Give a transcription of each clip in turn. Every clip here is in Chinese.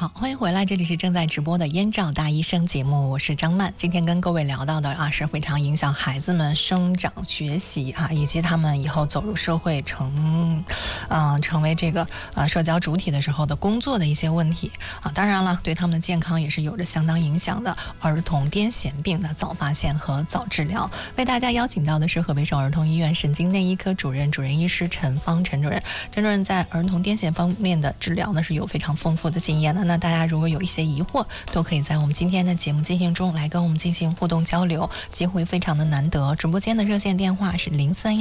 好，欢迎回来，这里是正在直播的燕赵大医生节目，我是张曼。今天跟各位聊到的是非常影响孩子们生长学习以及他们以后走入社会成为这个社交主体的时候的工作的一些问题当然了，对他们的健康也是有着相当影响的。儿童癫痫病的早发现和早治疗，为大家邀请到的是河北省儿童医院神经内医科主任医师陈芳陈主任。陈主任在儿童癫痫方面的治疗呢是有非常丰富的经验的。那大家如果有一些疑惑，都可以在我们今天的节目进行中来跟我们进行互动交流，机会非常的难得。直播间的热线电话是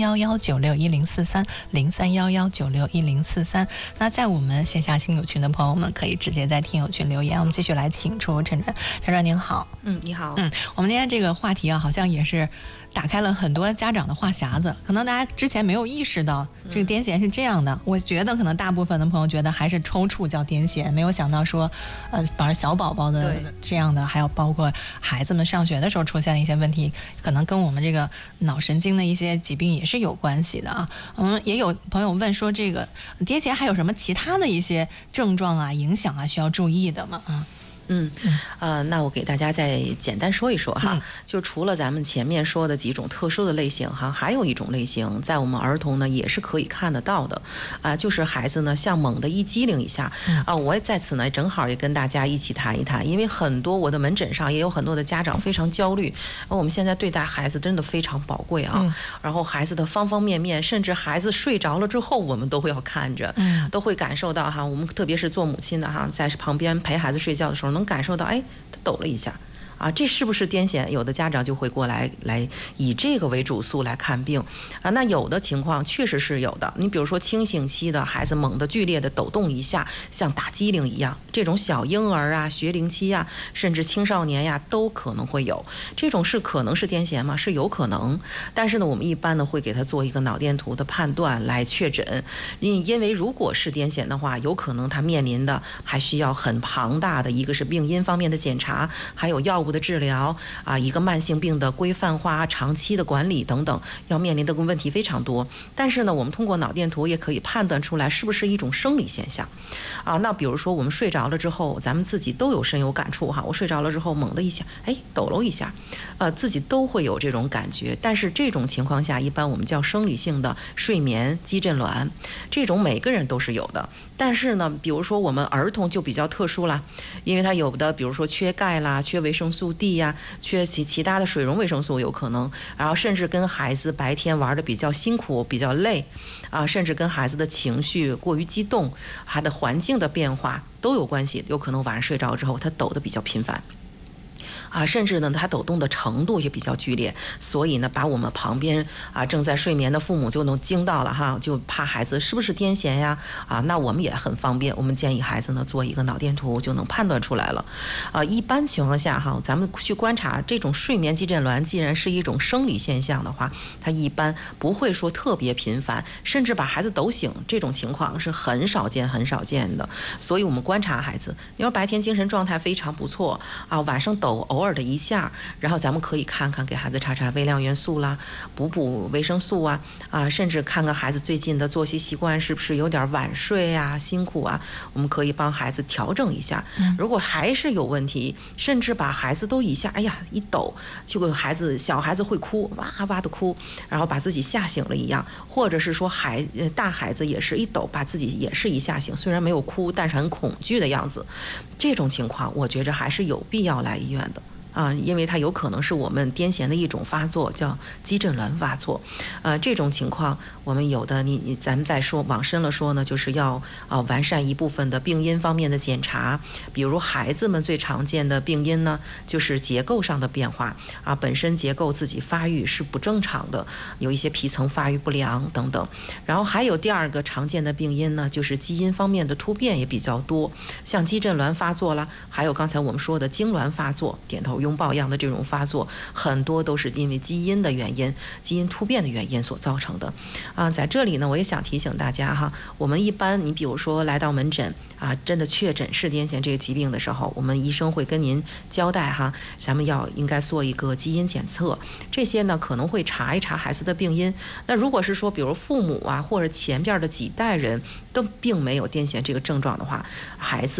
0311961043，0311961043。那在我们线下听友群的朋友们，可以直接在听友群留言。我们继续来请出陈主任。陈主任您好。 你好。 我们今天这个话题好像也是打开了很多家长的话匣子，可能大家之前没有意识到这个癫痫是这样的。我觉得可能大部分的朋友觉得还是抽搐叫癫痫，没有想到说反正小宝宝的这样的，还有包括孩子们上学的时候出现的一些问题，可能跟我们这个脑神经的一些疾病也是有关系的也有朋友问说，这个癫痫还有什么其他的一些症状影响需要注意的吗？ 那我给大家再简单说一说就除了咱们前面说的几种特殊的类型还有一种类型在我们儿童呢也是可以看得到的就是孩子呢像猛地一激灵一下我也在此呢正好也跟大家一起谈一谈，因为很多我的门诊上也有很多的家长非常焦虑我们现在对待孩子真的非常宝贵然后孩子的方方面面，甚至孩子睡着了之后我们都会要看着都会感受到我们特别是做母亲的在旁边陪孩子睡觉的时候能感受到他抖了一下这是不是癫痫？有的家长就会过来以这个为主诉来看病那有的情况确实是有的。你比如说清醒期的孩子猛地剧烈的抖动一下，像打激灵一样，这种小婴儿学龄期甚至青少年都可能会有。这种是可能是癫痫吗？是有可能，但是呢我们一般呢会给他做一个脑电图的判断来确诊。因为如果是癫痫的话，有可能他面临的还需要很庞大的一个是病因方面的检查，还有药物的治疗一个慢性病的规范化、长期的管理等等，要面临的问题非常多。但是呢我们通过脑电图也可以判断出来是不是一种生理现象那比如说我们睡着了之后，咱们自己都有深有感触我睡着了之后猛地一下抖了一下自己都会有这种感觉。但是这种情况下一般我们叫生理性的睡眠肌震挛，这种每个人都是有的。但是呢比如说我们儿童就比较特殊啦，因为他有的比如说缺钙啦、缺维生素 D 缺其他的水溶维生素有可能，然后甚至跟孩子白天玩的比较辛苦比较累甚至跟孩子的情绪过于激动，他的环境的变化都有关系，有可能晚上睡着之后他抖得比较频繁甚至呢他抖动的程度也比较剧烈，所以呢把我们旁边正在睡眠的父母就能惊到了就怕孩子是不是癫痫呀那我们也很方便，我们建议孩子呢做一个脑电图就能判断出来了一般情况下咱们去观察这种睡眠肌震挛，既然是一种生理现象的话，它一般不会说特别频繁，甚至把孩子抖醒，这种情况是很少见的。所以我们观察孩子，你说白天精神状态非常不错晚上抖偶尔的一下，然后咱们可以看看给孩子查查微量元素啦，补维生素甚至看看孩子最近的作息习惯是不是有点晚睡辛苦我们可以帮孩子调整一下。如果还是有问题，甚至把孩子都一下一抖，结果小孩子会哭，哇哇的哭，然后把自己吓醒了一样，或者是说大孩子也是一抖把自己也是一吓醒，虽然没有哭，但是很恐惧的样子。这种情况我觉着还是有必要来医院的因为它有可能是我们癫痫的一种发作，叫肌震挛发作这种情况我们有的咱们再说往深了说呢，就是要完善一部分的病因方面的检查。比如孩子们最常见的病因呢就是结构上的变化本身结构自己发育是不正常的，有一些皮层发育不良等等。然后还有第二个常见的病因呢就是基因方面的突变也比较多，像肌震挛发作啦，还有刚才我们说的痉挛发作、点头拥抱一样的这种发作，很多都是因为基因的原因、基因突变的原因所造成的在这里呢我也想提醒大家我们一般你比如说来到门诊真的确诊是癫痫这个疾病的时候，我们医生会跟您交代咱们应该做一个基因检测，这些呢可能会查一查孩子的病因。那如果是说比如父母或者前边的几代人都并没有癫痫这个症状的话，孩子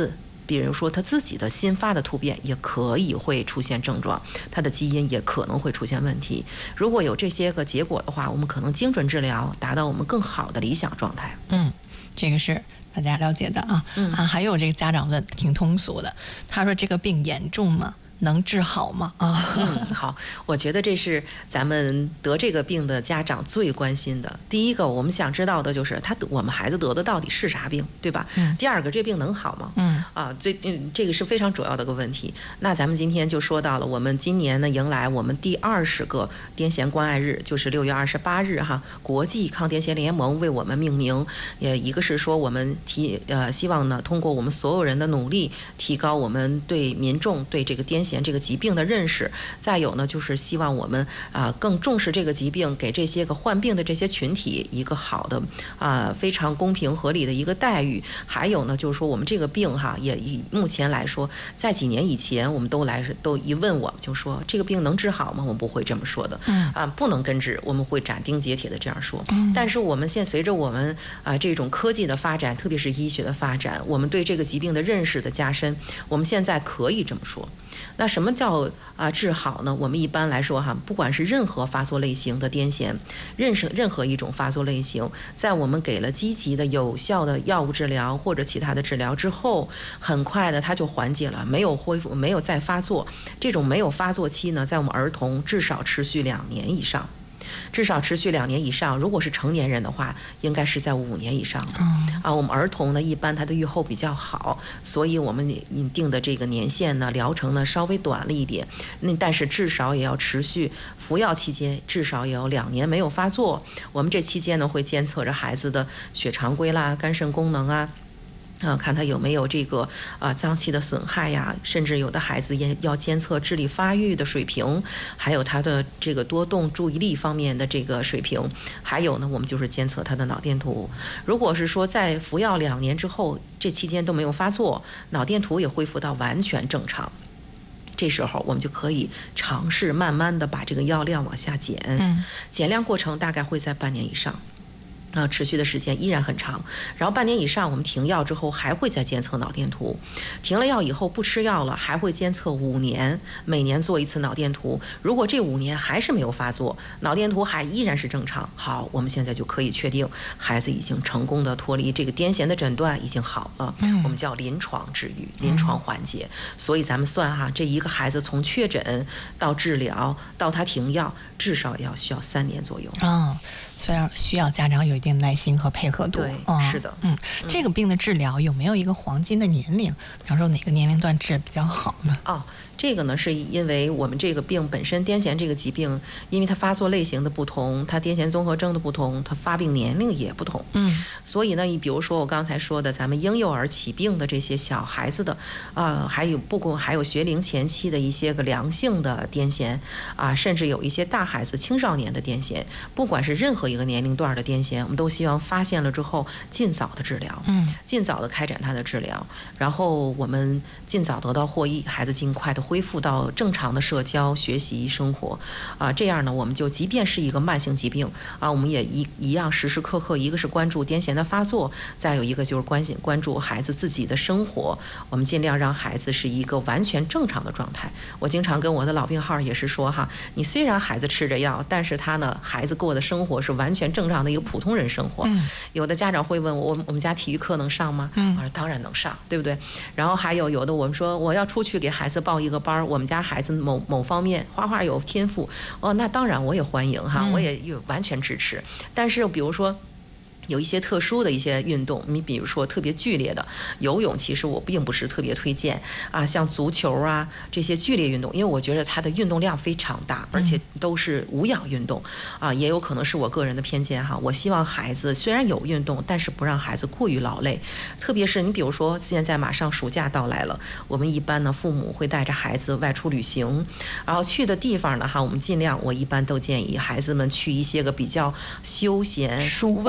比如说他自己的新发的突变也可以会出现症状，他的基因也可能会出现问题。如果有这些个结果的话，我们可能精准治疗，达到我们更好的理想状态。 这个是大家了解的啊。还有这个家长问，挺通俗的，他说这个病严重吗？能治好吗？ 好，我觉得这是咱们得这个病的家长最关心的。第一个，我们想知道的就是我们孩子得的到底是啥病，对吧？第二个，这病能好吗？这个是非常主要的一个问题。那咱们今天就说到了，我们今年呢迎来我们第20个癫痫关爱日，就是6月28日哈，国际抗癫痫联盟为我们命名。一个是说我们希望呢通过我们所有人的努力，提高我们对民众对这个癫痫这个疾病的认识，再有呢就是希望我们更重视这个疾病，给这些个患病的这些群体一个好的非常公平合理的一个待遇。还有呢就是说我们这个病哈，也以目前来说，在几年以前我们都一问我就说这个病能治好吗？我们不会这么说的。不能根治，我们会斩钉截铁的这样说。但是我们现在随着我们这种科技的发展，特别是医学的发展，我们对这个疾病的认识的加深，我们现在可以这么说。那什么叫治好呢？我们一般来说哈，不管是任何发作类型的癫痫，任何一种发作类型，在我们给了积极的有效的药物治疗或者其他的治疗之后，很快的它就缓解了，没有恢复，没有再发作。这种没有发作期呢，在我们儿童至少持续2年以上。至少持续2年以上，如果是成年人的话，应该是在5年以上的。我们儿童呢，一般它的预后比较好，所以我们引定的这个年限呢，疗程呢稍微短了一点。但是至少也要持续服药期间，至少也有2年没有发作。我们这期间呢，会监测着孩子的血常规啦、肝肾功能啊。看他有没有这个脏器的损害呀，甚至有的孩子也要监测智力发育的水平，还有他的这个多动注意力方面的这个水平，还有呢，我们就是监测他的脑电图。如果是说在服药2年之后，这期间都没有发作，脑电图也恢复到完全正常，这时候我们就可以尝试慢慢的把这个药量往下减，减量过程大概会在半年以上。持续的时间依然很长，然后半年以上我们停药之后还会再监测脑电图，停了药以后不吃药了还会监测5年，每年做一次脑电图。如果这5年还是没有发作，脑电图还依然是正常，好，我们现在就可以确定孩子已经成功的脱离这个癫痫的诊断，已经好了，我们叫临床治愈、临床缓解。所以咱们算哈，这一个孩子从确诊到治疗到他停药，至少也要需要3年左右。 虽然需要家长有一定耐心和配合度。 对，是的。 这个病的治疗有没有一个黄金的年龄？比方说哪个年龄段治比较好呢？ 这个呢是因为我们这个病本身癫痫这个疾病，因为它发作类型的不同，它癫痫综合征的不同，它发病年龄也不同。所以呢，你比如说我刚才说的，咱们婴幼儿起病的这些小孩子的还有学龄前期的一些个良性的癫痫甚至有一些大孩子青少年的癫痫，不管是任何一个年龄段的癫痫，我们都希望发现了之后尽早的治疗，尽早的开展它的治疗，然后我们尽早得到获益，孩子尽快的恢复到正常的社交、学习、生活这样呢，我们就即便是一个慢性疾病我们也一样时时刻刻，一个是关注癫痫的发作，再有一个就是关注孩子自己的生活，我们尽量让孩子是一个完全正常的状态。我经常跟我的老病号也是说你虽然孩子吃着药，但是他呢，孩子过的生活是完全正常的一个普通人生活。有的家长会问我们家体育课能上吗？我说当然能上，对不对？然后还有的我们说我要出去给孩子报一个班，我们家孩子某方面画画有天赋那当然我也欢迎我也完全支持。但是比如说有一些特殊的一些运动，你比如说特别剧烈的游泳，其实我并不是特别推荐像足球这些剧烈运动，因为我觉得它的运动量非常大，而且都是无氧运动也有可能是我个人的偏见我希望孩子虽然有运动，但是不让孩子过于劳累。特别是你比如说现在马上暑假到来了，我们一般呢父母会带着孩子外出旅行，然后去的地方呢我们尽量，我一般都建议孩子们去一些个比较休闲、 舒缓的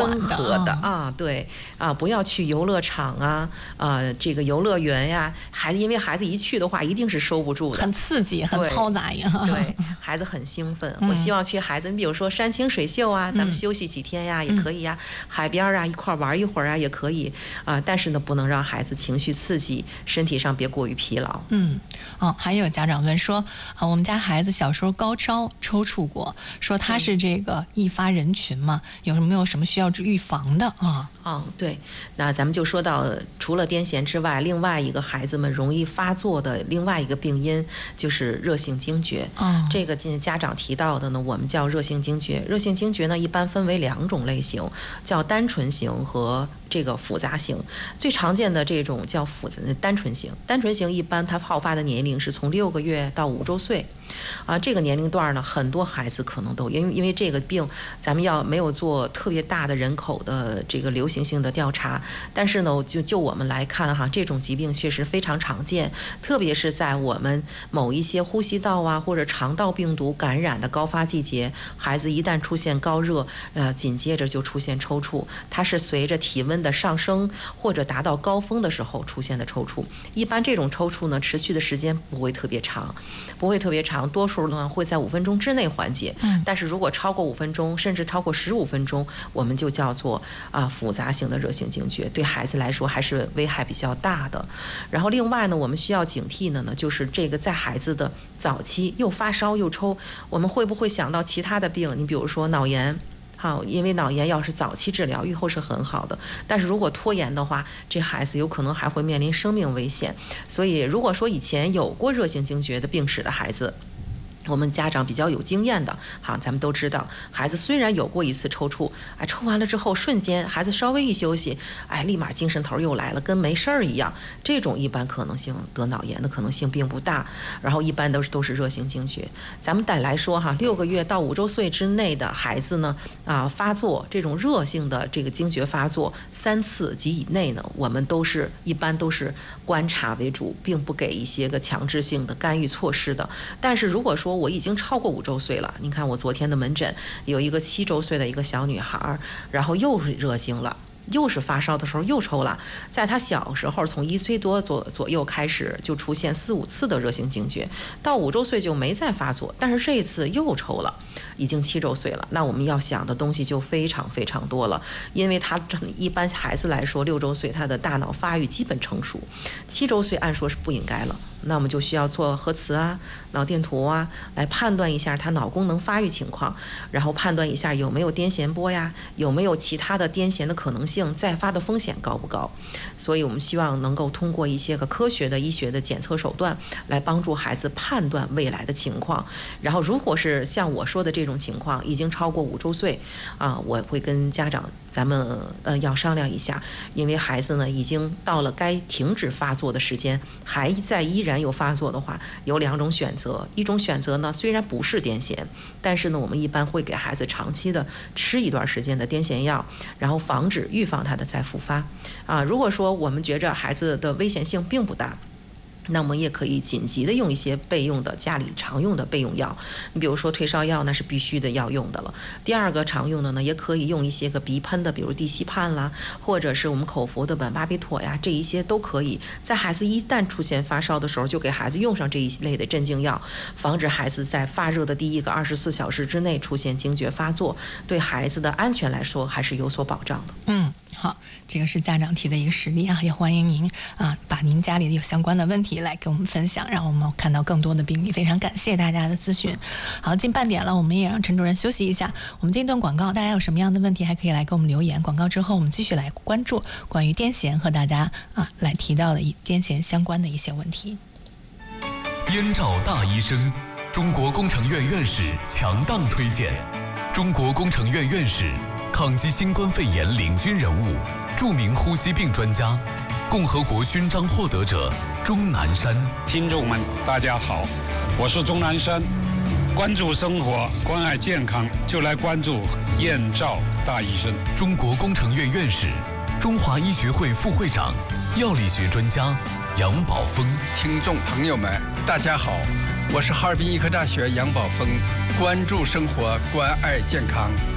乐的啊，对啊，不要去游乐场啊，这个游乐园呀，因为孩子一去的话，一定是收不住的， 很刺激，很嘈杂呀。 对，孩子很兴奋。我希望去孩子，你比如说山清水秀啊，咱们休息几天呀，也可以呀，海边啊一块玩一会儿啊，也可以啊。但是呢，不能让孩子情绪刺激，身体上别过于疲劳。 还有家长问说，我们家孩子小时候高烧抽搐过，说他是这个易发人群嘛，有没有什么需要预防的啊？ 对，那咱们就说到，除了癫痫之外，另外一个孩子们容易发作的另外一个病因就是热性惊厥。这个家长提到的呢，我们叫热性惊厥。热性惊厥呢，一般分为2种类型，叫单纯型和这个复杂型。最常见的这种叫单纯型。单纯型一般它好发的年龄是从6个月到5周岁。这个年龄段呢，很多孩子可能都因为这个病，咱们没有做特别大的人口的这个流行性的调查，但是呢，就我们来看哈，这种疾病确实非常常见，特别是在我们某一些呼吸道啊或者肠道病毒感染的高发季节，孩子一旦出现高热，紧接着就出现抽搐，它是随着体温的上升或者达到高峰的时候出现的抽搐。一般这种抽搐呢，持续的时间不会特别长，多数呢会在5分钟之内缓解。但是如果超过5分钟，甚至超过15分钟，我们就叫做复杂性的热性惊厥，对孩子来说还是危害比较大的。然后另外呢，我们需要警惕的呢，就是这个在孩子的早期又发烧又抽，我们会不会想到其他的病？你比如说脑炎。因为脑炎要是早期治疗，预后是很好的，但是如果拖延的话，这孩子有可能还会面临生命危险。所以如果说以前有过热性惊厥的病史的孩子，我们家长比较有经验的，咱们都知道，孩子虽然有过一次抽搐，抽完了之后瞬间孩子稍微一休息，立马精神头又来了，跟没事儿一样。这种一般可能性得脑炎的可能性并不大，然后一般都是热性惊厥。咱们来说6个月到5周岁之内的孩子呢，发作这种热性的这个惊厥发作3次及以内呢，我们一般都是观察为主，并不给一些个强制性的干预措施的。但是如果说我已经超过5周岁了，你看我昨天的门诊有一个7周岁的一个小女孩，然后又是热惊了，又是发烧的时候又抽了，在她小时候从1岁多左右开始就出现4、5次的热性惊厥，到5周岁就没再发作，但是这一次又抽了，已经7周岁了。那我们要想的东西就非常非常多了，因为他一般孩子来说6周岁他的大脑发育基本成熟，7周岁按说是不应该了。那我们就需要做核磁脑电图来判断一下他脑功能发育情况，然后判断一下有没有癫痫波呀，有没有其他的癫痫的可能性，再发的风险高不高。所以我们希望能够通过一些个科学的医学的检测手段来帮助孩子判断未来的情况。然后如果是像我说的这种情况已经超过5周岁我会跟家长咱们要商量一下，因为孩子呢已经到了该停止发作的时间，还在依然有发作的话，有2种选择。一种选择呢，虽然不是癫痫，但是呢我们一般会给孩子长期的吃一段时间的癫痫药，然后预防他的再复发如果说我们觉着孩子的危险性并不大，那么也可以紧急的用一些备用的家里常用的备用药，你比如说退烧药那是必须的要用的了。第二个常用的呢，也可以用一些个鼻喷的，比如地西泮啦，或者是我们口服的苯巴比妥呀，这一些都可以在孩子一旦出现发烧的时候，就给孩子用上这一类的镇静药，防止孩子在发热的第一个24小时之内出现惊厥发作，对孩子的安全来说还是有所保障的。 好，这个是家长提的一个实例也欢迎您把您家里有相关的问题来给我们分享，让我们看到更多的病例。非常感谢大家的咨询。好，近半点了，我们也让陈主任休息一下。我们这一段广告，大家有什么样的问题还可以来给我们留言。广告之后，我们继续来关注关于癫痫和大家来提到的癫痫相关的一些问题。 燕赵大医生，中国工程院院士强档推荐。中国工程院院士，抗击新冠肺炎领军人物，著名呼吸病专家，共和国勋章获得者钟南山。 听众们大家好，我是钟南山。关注生活，关爱健康，就来关注燕赵大医生。 中国工程院院士，中华医学会副会长，药理学专家杨宝峰。 听众朋友们大家好，我是哈尔滨医科大学杨宝峰。关注生活，关爱健康，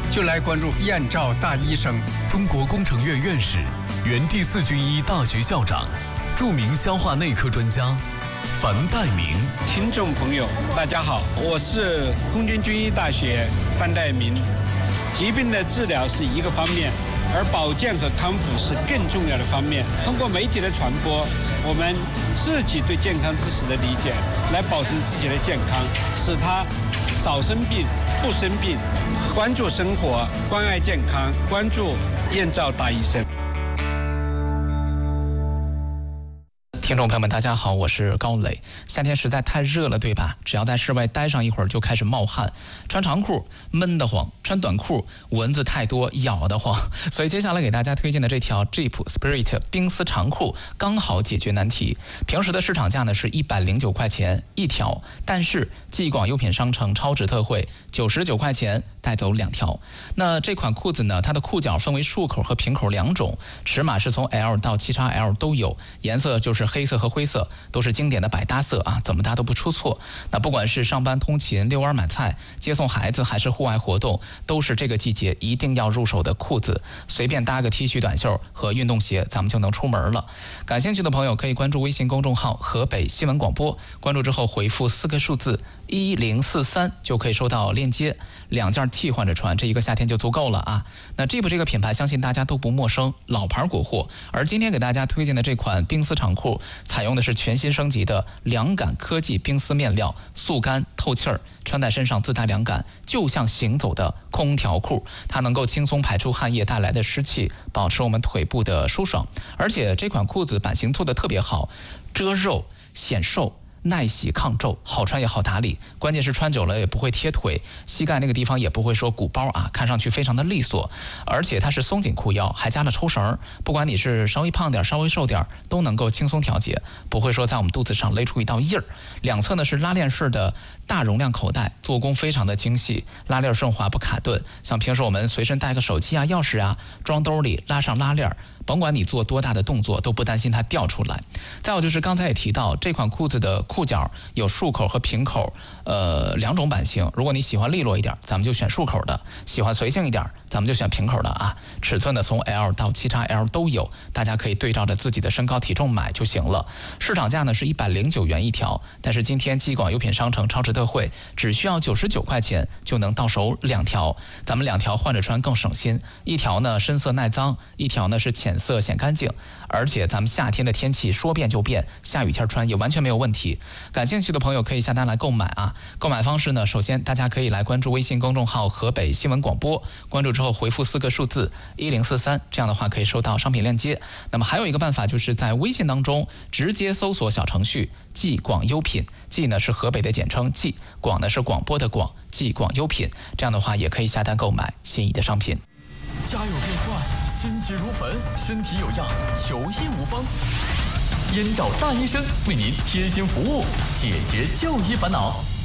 就来关注燕赵大医生。 中国工程院院士、原第4军医大学校长、著名消化内科专家樊岱明。 听众朋友，大家好，我是空军军医大学樊岱明。疾病的治疗是一个方面，而保健和康复是更重要的方面。通过媒体的传播，我们自己对健康知识的理解，来保证自己的健康，使他少生病、不生病。关注生活，关爱健康，关注燕赵大医生。 听众朋友们，大家好，我是高磊。夏天实在太热了，对吧？只要在室外待上一会儿就开始冒汗，穿长裤闷得慌，穿短裤蚊子太多咬得慌。所以接下来给大家推荐的这条 Jeep Spirit 冰丝长裤刚好解决难题。平时的市场价呢是109块钱一条，但是继广优品商城超值特惠99块钱带走2条。那这款裤子呢，它的裤脚分为束口和平口2种，尺码是从 L 到7XL 都有，颜色就是黑色和灰色，都是经典的百搭色啊，怎么搭都不出错。那不管是上班通勤、遛弯买菜、接送孩子，还是户外活动，都是这个季节一定要入手的裤子。随便搭个 T 恤、短袖和运动鞋，咱们就能出门了。感兴趣的朋友可以关注微信公众号河北新闻广播，关注之后回复4个数字1043，就可以收到链接，2件替换着穿，这一个夏天就足够了啊。那 Jeep 这个品牌相信大家都不陌生，老牌国货。而今天给大家推荐的这款冰丝长裤，采用的是全新升级的凉感科技冰丝面料，速干透气儿，穿在身上自带凉感，就像行走的空调裤。它能够轻松排出汗液带来的湿气，保持我们腿部的舒爽。而且这款裤子版型做得特别好，遮肉显瘦，耐洗抗皱，好穿也好打理，关键是穿久了也不会贴腿，膝盖那个地方也不会说鼓包啊，看上去非常的利索。而且它是松紧裤腰，还加了抽绳，不管你是稍微胖点稍微瘦点都能够轻松调节，不会说在我们肚子上勒出一道印儿。两侧呢是拉链式的大容量口袋，做工非常的精细，拉链顺滑不卡顿，像平时我们随身带个手机啊、钥匙啊，装兜里拉上拉链，甭管你做多大的动作都不担心它掉出来。再有就是刚才也提到，这款裤子的裤脚有束口和平口2种版型，如果你喜欢利落一点，咱们就选束口的；喜欢随性一点，咱们就选平口的啊。尺寸呢从 L 到7XL 都有，大家可以对照着自己的身高体重买就行了。市场价呢是109元一条，但是今天继广优品商城超值特惠，只需要99块钱就能到手2条，咱们2条换着穿更省心。一条呢深色耐脏，一条呢是浅色显干净。而且咱们夏天的天气说变就变，下雨天穿也完全没有问题。感兴趣的朋友可以下单来购买啊。购买方式呢，首先大家可以来关注微信公众号河北新闻广播，关注之后回复4个数字1043，这样的话可以收到商品链接。那么还有一个办法，就是在微信当中直接搜索小程序继广优品，继呢是河北的简称继，广呢是广播的广，继广优品，这样的话也可以下单购买心仪的商品。 家有变坏，心急如焚，身体有恙，求医无方。燕赵大医生为您贴心服务，解决就医烦恼。